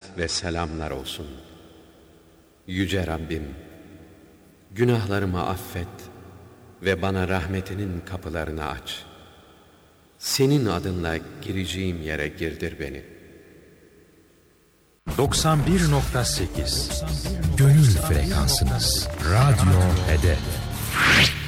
ve selamlar olsun. Yüce Rabbim, günahlarımı affet ve bana rahmetinin kapılarını aç. Senin adınla gireceğim yere girdir beni. 91.8 Gönül frekansınız. Radyo Hedef.